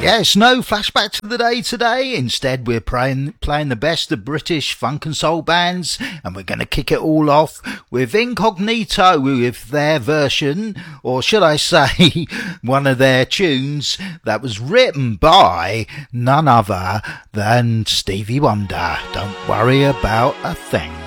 Yes, no flashback to the day today. Instead, we're playing the best of British funk and soul bands, and we're going to kick it all off with Incognito with their version, or should I say, one of their tunes that was written by none other than Stevie Wonder. Don't worry about a thing.